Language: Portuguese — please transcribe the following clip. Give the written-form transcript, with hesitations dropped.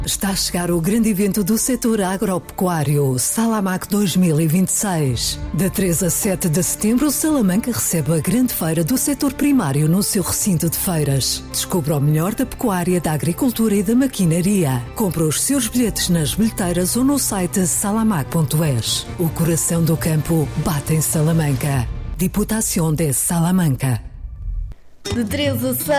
Está a chegar o grande evento do setor agropecuário, Salamac 2026. De 3 a 7 de setembro, Salamanca recebe a grande feira do setor primário no seu recinto de feiras. Descubra o melhor da pecuária, da agricultura e da maquinaria. Compre os seus bilhetes nas bilheteiras ou no site salamac.es. O coração do campo bate em Salamanca. Diputação de Salamanca. De 13 a 6.